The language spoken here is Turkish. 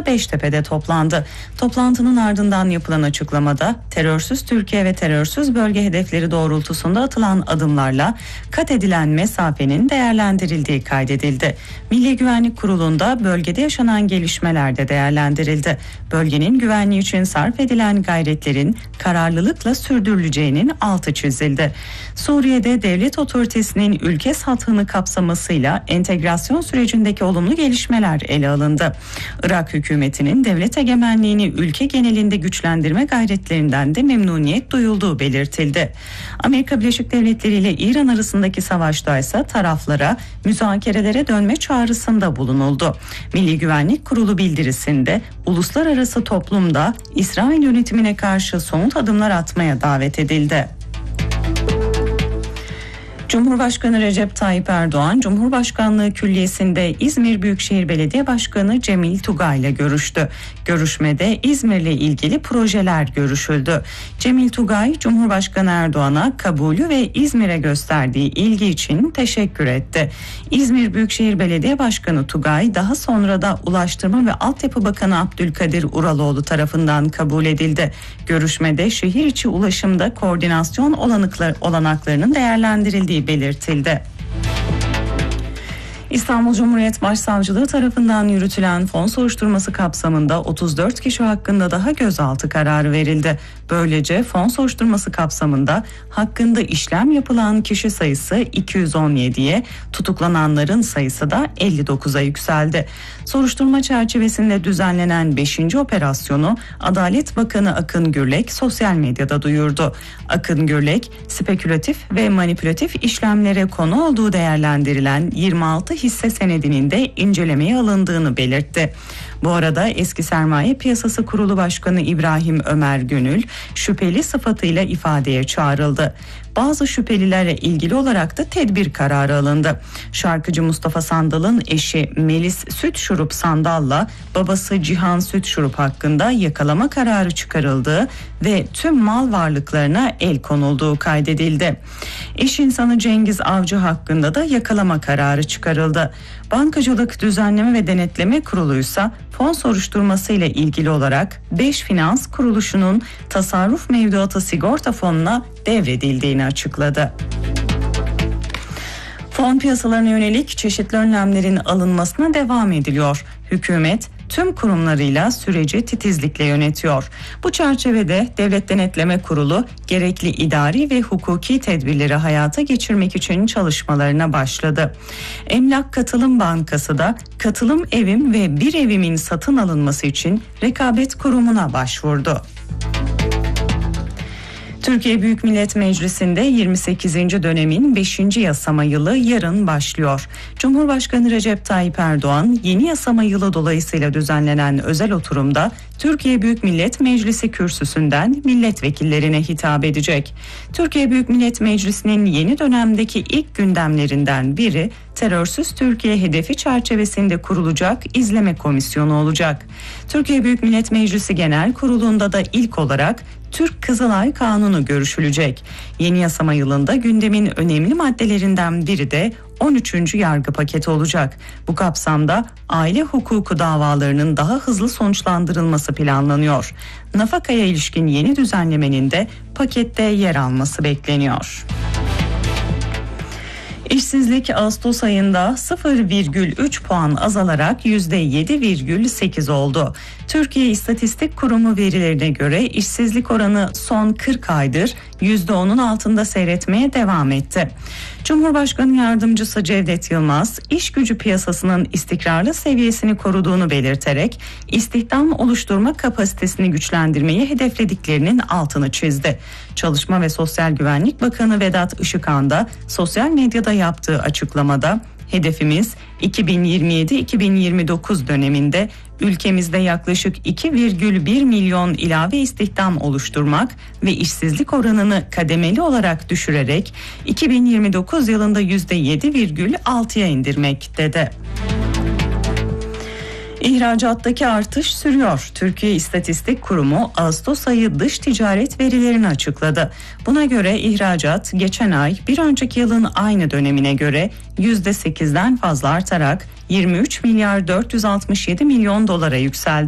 Şanlıurfa'da Beştepe'de toplandı. Toplantının ardından yapılan açıklamada terörsüz Türkiye ve terörsüz bölge hedefleri doğrultusunda atılan adımlarla kat edilen mesafenin değerlendirildiği kaydedildi. Milli Güvenlik Kurulu'nda bölgede yaşanan gelişmeler de değerlendirildi. Bölgenin güvenliği için sarf edilen gayretlerin kararlılıkla sürdürüleceğinin altı çizildi. Suriye'de devlet otoritesinin ülke sathını kapsamasıyla entegrasyon sürecindeki olumlu gelişmeler ele alındı. Irak hükümetinin devlet egemenliğini ülke genelinde güçlendirme gayretlerinden de memnuniyet duyulduğu belirtildi. Amerika Birleşik Devletleri ile İran arasındaki savaşta ise taraflara müzakerelere dönme çağrısında bulunuldu. Milli Güvenlik Kurulu bildirisinde uluslararası toplumda İsrail yönetimine karşı somut adımlar atmaya davet edildi. Cumhurbaşkanı Recep Tayyip Erdoğan, Cumhurbaşkanlığı Külliyesi'nde İzmir Büyükşehir Belediye Başkanı Cemil Tugay ile görüştü. Görüşmede İzmir'le ilgili projeler görüşüldü. Cemil Tugay, Cumhurbaşkanı Erdoğan'a kabulü ve İzmir'e gösterdiği ilgi için teşekkür etti. İzmir Büyükşehir Belediye Başkanı Tugay, daha sonra da Ulaştırma ve Altyapı Bakanı Abdülkadir Uraloğlu tarafından kabul edildi. Görüşmede şehir içi ulaşımda koordinasyon olanaklarının değerlendirildiği belirtildi. İstanbul Cumhuriyet Başsavcılığı tarafından yürütülen fon soruşturması kapsamında 34 kişi hakkında daha gözaltı kararı verildi. Böylece fon soruşturması kapsamında hakkında işlem yapılan kişi sayısı 217'ye, tutuklananların sayısı da 59'a yükseldi. Soruşturma çerçevesinde düzenlenen 5. operasyonu Adalet Bakanı Akın Gürlek sosyal medyada duyurdu. Akın Gürlek, spekülatif ve manipülatif işlemlere konu olduğu değerlendirilen 26 hisse senedinin de incelemeye alındığını belirtti. Bu arada eski Sermaye Piyasası Kurulu Başkanı İbrahim Ömer Gönül şüpheli sıfatıyla ifadeye çağrıldı. Bazı şüphelilerle ilgili olarak da tedbir kararı alındı. Şarkıcı Mustafa Sandal'ın eşi Melis Sütşurup Sandal'la babası Cihan Sütşurup hakkında yakalama kararı çıkarıldığı ve tüm mal varlıklarına el konulduğu kaydedildi. İş insanı Cengiz Avcı hakkında da yakalama kararı çıkarıldı. Bankacılık Düzenleme ve Denetleme Kurulu'ysa fon soruşturması ile ilgili olarak 5 finans kuruluşunun tasarruf mevduatı sigorta fonuna devredildiğini açıkladı. Fon piyasalarına yönelik çeşitli önlemlerin alınmasına devam ediliyor. Hükümet tüm kurumlarıyla süreci titizlikle yönetiyor. Bu çerçevede Devlet Denetleme Kurulu gerekli idari ve hukuki tedbirleri hayata geçirmek için çalışmalarına başladı. Emlak Katılım Bankası da Katılım Evim ve Bir Evim'in satın alınması için Rekabet Kurumu'na başvurdu. Türkiye Büyük Millet Meclisi'nde 28. dönemin 5. yasama yılı yarın başlıyor. Cumhurbaşkanı Recep Tayyip Erdoğan yeni yasama yılı dolayısıyla düzenlenen özel oturumda Türkiye Büyük Millet Meclisi kürsüsünden milletvekillerine hitap edecek. Türkiye Büyük Millet Meclisi'nin yeni dönemdeki ilk gündemlerinden biri terörsüz Türkiye hedefi çerçevesinde kurulacak izleme komisyonu olacak. Türkiye Büyük Millet Meclisi Genel Kurulu'nda da ilk olarak Türk Kızılay Kanunu görüşülecek. Yeni yasama yılında gündemin önemli maddelerinden biri de 13. yargı paketi olacak. Bu kapsamda aile hukuku davalarının daha hızlı sonuçlandırılması planlanıyor. Nafakaya ilişkin yeni düzenlemenin de pakette yer alması bekleniyor. İşsizlik Ağustos ayında 0,3 puan azalarak %7,8 oldu. Türkiye İstatistik Kurumu verilerine göre işsizlik oranı son 40 aydır %10'un altında seyretmeye devam etti. Cumhurbaşkanı Yardımcısı Cevdet Yılmaz, iş gücü piyasasının istikrarlı seviyesini koruduğunu belirterek istihdam oluşturma kapasitesini güçlendirmeyi hedeflediklerinin altını çizdi. Çalışma ve Sosyal Güvenlik Bakanı Vedat Işıkhan da sosyal medyada yaptığı açıklamada hedefimiz 2027-2029 döneminde ülkemizde yaklaşık 2,1 milyon ilave istihdam oluşturmak ve işsizlik oranını kademeli olarak düşürerek 2029 yılında %7,6'ya indirmek dedi. İhracattaki artış sürüyor. Türkiye İstatistik Kurumu Ağustos ayı dış ticaret verilerini açıkladı. Buna göre ihracat geçen ay bir önceki yılın aynı dönemine göre %8'den fazla artarak 23 milyar 467 milyon dolara yükseldi.